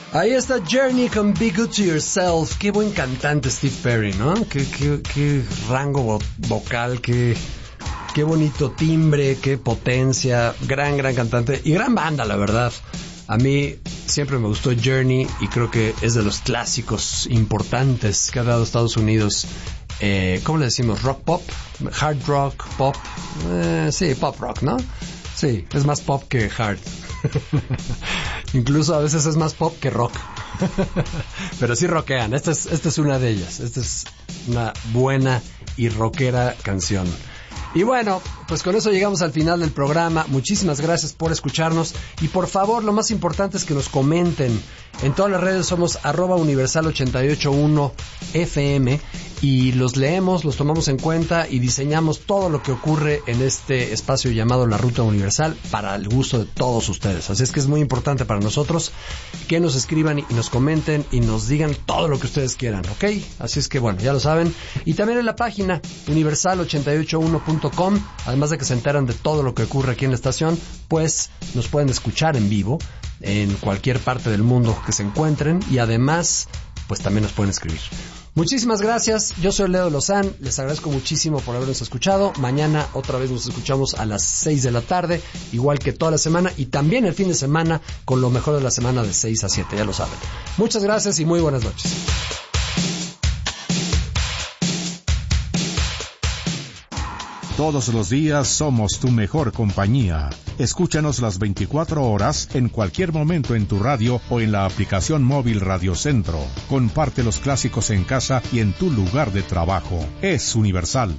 Ahí está Journey con Be Good to Yourself. Qué buen cantante Steve Perry, ¿no? Qué rango vocal, qué bonito timbre, qué potencia. Gran cantante y gran banda, la verdad. A mí siempre me gustó Journey y creo que es de los clásicos importantes que ha dado Estados Unidos. ¿Cómo le decimos? ¿Rock pop? ¿Hard rock? ¿Pop? Sí, pop rock, ¿no? Sí, es más pop que hard. Incluso a veces es más pop que rock. Pero sí rockean. Esta es una de ellas. Esta es una buena y rockera canción. Y bueno, pues con eso llegamos al final del programa. Muchísimas gracias por escucharnos. Y por favor, lo más importante es que nos comenten. En todas las redes somos @universal881fm y los leemos, los tomamos en cuenta y diseñamos todo lo que ocurre en este espacio llamado La Ruta Universal para el gusto de todos ustedes. Así es que es muy importante para nosotros que nos escriban y nos comenten y nos digan todo lo que ustedes quieran, ¿ok? Así es que bueno, ya lo saben. Y también en la página universal881.com, además de que se enteran de todo lo que ocurre aquí en la estación, pues nos pueden escuchar en vivo en cualquier parte del mundo que se encuentren y además pues también nos pueden escribir. Muchísimas gracias, yo soy Leo Lozán, les agradezco muchísimo por habernos escuchado. Mañana otra vez nos escuchamos a las 6 de la tarde, igual que toda la semana y también el fin de semana con lo mejor de la semana de 6 a 7, ya lo saben. Muchas gracias y muy buenas noches. Todos los días somos tu mejor compañía. Escúchanos las 24 horas en cualquier momento en tu radio o en la aplicación móvil Radio Centro. Comparte los clásicos en casa y en tu lugar de trabajo. Es Universal.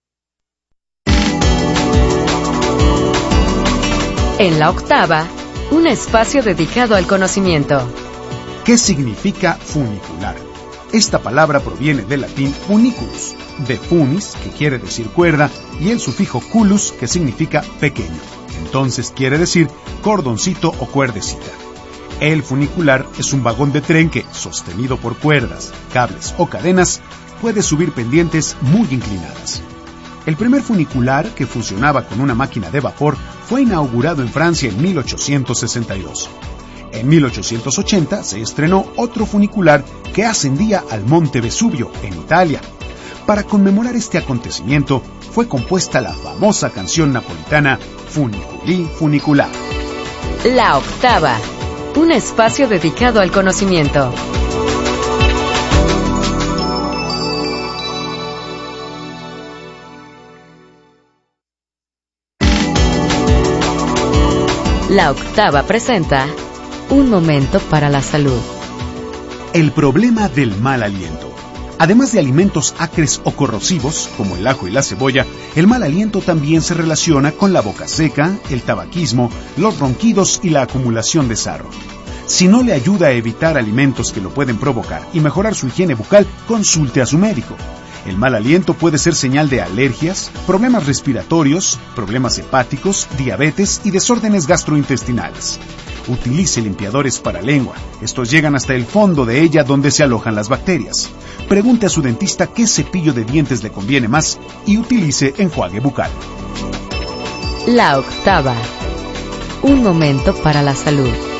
En la octava, un espacio dedicado al conocimiento. ¿Qué significa funicular? Esta palabra proviene del latín funiculus, de funis, que quiere decir cuerda, y el sufijo culus, que significa pequeño. Entonces quiere decir cordoncito o cuerdecita. El funicular es un vagón de tren que, sostenido por cuerdas, cables o cadenas, puede subir pendientes muy inclinadas. El primer funicular, que funcionaba con una máquina de vapor, fue inaugurado en Francia en 1862. En 1880 se estrenó otro funicular que ascendía al Monte Vesubio, en Italia. Para conmemorar este acontecimiento, fue compuesta la famosa canción napolitana Funiculi Funicular. La octava, un espacio dedicado al conocimiento. La octava presenta Un momento para la salud. El problema del mal aliento. Además de alimentos acres o corrosivos, como el ajo y la cebolla, el mal aliento también se relaciona con la boca seca, el tabaquismo, los ronquidos y la acumulación de sarro. Si no le ayuda a evitar alimentos que lo pueden provocar y mejorar su higiene bucal, consulte a su médico. El mal aliento puede ser señal de alergias, problemas respiratorios, problemas hepáticos, diabetes y desórdenes gastrointestinales. Utilice limpiadores para lengua. Estos llegan hasta el fondo de ella donde se alojan las bacterias. Pregunte a su dentista qué cepillo de dientes le conviene más y utilice enjuague bucal. La octava. Un momento para la salud.